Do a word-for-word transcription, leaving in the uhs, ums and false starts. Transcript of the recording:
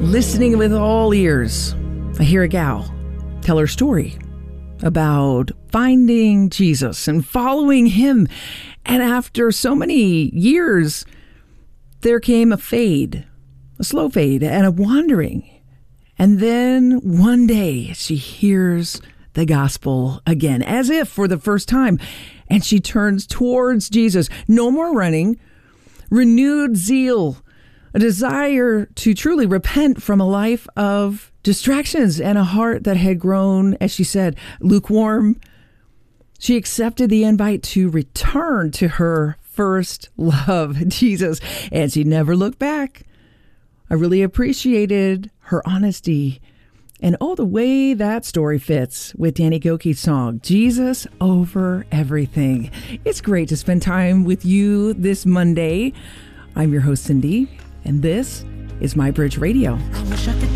Listening with all ears, I hear a gal tell her story about finding Jesus and following him. And after so many years, there came a fade, a slow fade, and a wandering. And then one day she hears the gospel again, as if for the first time. And she turns towards Jesus. No more running, renewed zeal, a desire to truly repent from a life of distractions and a heart that had grown, as she said, lukewarm. She accepted the invite to return to her first love, Jesus, and she never looked back. I really appreciated her honesty and oh, the way that story fits with Danny Gokey's song, Jesus Over Everything. It's great to spend time with you this Monday. I'm your host, Cindy, and this is My Bridge Radio. I wish I could